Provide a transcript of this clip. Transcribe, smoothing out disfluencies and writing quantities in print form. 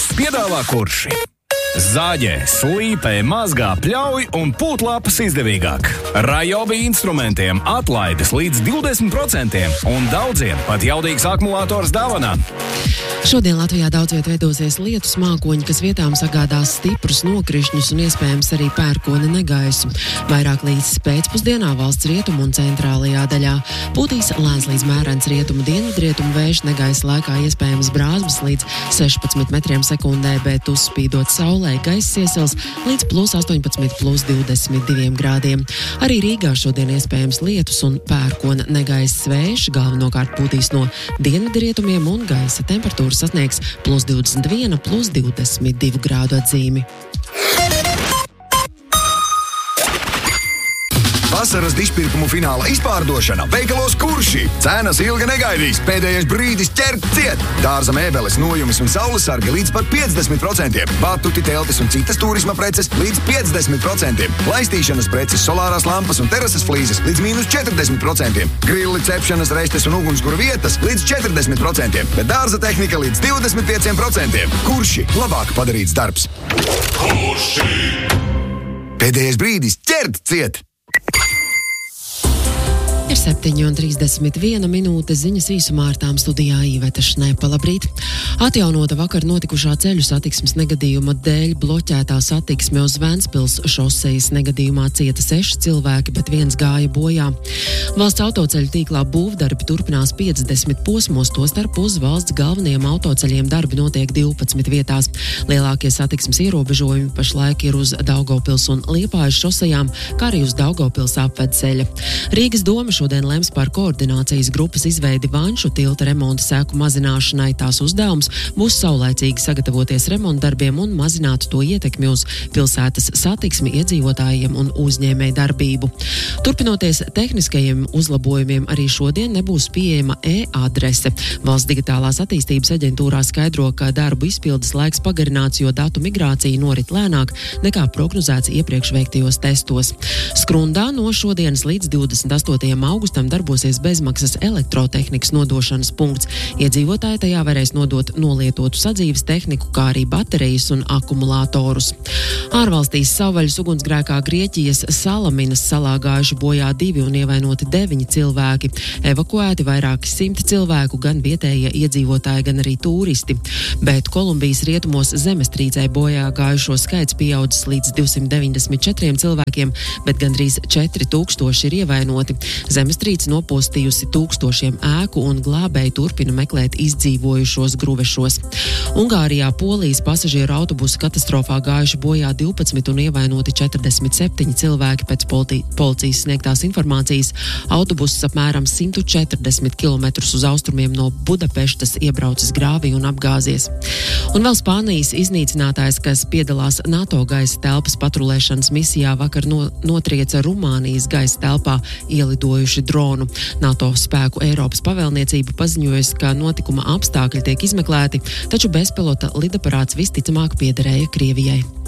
Speciālists piedāvā kurši. Zāģē, slīpē, mazgā, pļauj un pūt lapas izdevīgāk. Rajobi instrumentiem atlaides līdz 20% un daudziem pat jaudīgs akumulators dāvanā. Šodien Latvijā daudz viet veidosies lietus mākoņi, kas vietām sagādās stiprus nokrišņus un iespējams arī pērkona negaisu. Vairāk līdz pēcpusdienā valsts rietumu un centrālajā daļā. Pūtīs lēns līdz mērens rietumu dienvidrietumu vējš, negaisa laikā iespējams brāzmas līdz 16 metriem sekundē, bet uzspīdot saulē gaiss iesils līdz +18, +22 grādiem. Arī Rīgā šodien iespējams lietus un pērkona negaiss vējš, galvenokārt pūtīs no dienvidrietumiem un gaisa temperatūra sasniegs +21, +22 grādu atzīmi. Vasaras dižpirkumu fināla izpārdošana veikalos Kurši. Cenas ilgi negaidīs, pēdējais brīdis ķert ciet. Dārza mēbeles, nojumis un saules sargi līdz pat 50%. Batuti, teltis un citas turisma preces līdz 50%. Laistīšanas preces, solārās lampas un terases flīzes līdz -40%. Grilli, cepšanas, restes un ugunskura vietas līdz 40%. Bet dārza tehnika līdz 25%. Kurši, labāk padarīts darbs. Kurši! Pēdējais brīdis ķert ciet. Ir 7:31 minūte, ziņas īsumā ar tām studijā Īveta Šnepa. Labrīt! Atjaunota vakar notikušā ceļu satiksmes negadījuma dēļ bloķētā satiksme uz Ventspils šosejas negadījumā cieta 6 cilvēki, bet 1 gāja bojā. Valsts autoceļu tīklā būvdarbi turpinās 50 posmos, tostarp uz valsts galvenajiem autoceļiem darbi notiek 12 vietās. Lielākie satiksmes ierobežojumi pašlaik ir uz Daugavpils un Liepājas šosejām, kā arī uz Daugavpils apvedceļa. Rīgas doma šodien lems par koordinācijas grupas izveidi Vanšu tilta remonta seku mazināšanai. Tās uzdevums būs saulaicīgi sagatavoties remontdarbiem un mazināt to ietekmi uz pilsētas satiksmi, iedzīvotājiem un uzņēmēju darbību. Turpinoties tehniskajiem uzlabojumiem, arī šodien nebūs pieejama e-adrese. Valsts digitālās attīstības aģentūrā skaidro, ka darbu izpildes laiks pagarināts, jo datu migrācija norit lēnāk nekā prognozēts iepriekš veiktajos testos. Skrundā no šodienas līdz 28. augustam darbosies bezmaksas elektrotehnikas nodošanas punkts. Iedzīvotāji tajā varēs nodot nolietotu sadzīves tehniku, kā arī baterijas un akumulātorus. Ārvalstīs savvaļas ugunsgrēkā Grieķijas Salaminas salā gājuši bojā 2 un ievainoti 9 cilvēki. Evakuēti vairāki 100 cilvēku, gan vietējie iedzīvotāji, gan arī turisti. Bet Kolumbijas rietumos zemestrīcē bojā gājušo skaits pieaudzis līdz 294 cilvēkiem, bet gandrīz 4000 ir ievainoti. Zemestrīce nopostījusi tūkstošiem ēku un glābēji turpina meklēt izdzīvojušos gruvešos. Ungārijā Polijas pasažieru autobusu katastrofā gājuši bojā 12 un ievainoti 47 cilvēki pēc policijas sniegtās informācijas. Autobuss apmēram 140 km uz austrumiem no Budapeštas iebraucis grāvī un apgāzies. Un vēl Spānijas iznīcinātājs, kas piedalās NATO gaisa telpas patrulēšanas misijā, vakar notrieca Rumānijas gaisa telpā ielidojuši dronu. NATO spēku Eiropas pavēlniecība paziņojusi, ka notikuma apstākļi tiek izmeklēti, taču bezpilota lidaparāts visticamāk piederēja Krievijai.